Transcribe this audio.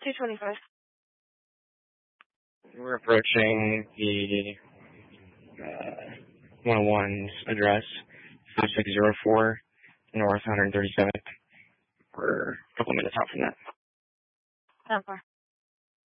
225. We're approaching the 101's address, 5604 North 137th. We're a couple minutes out from that. How far?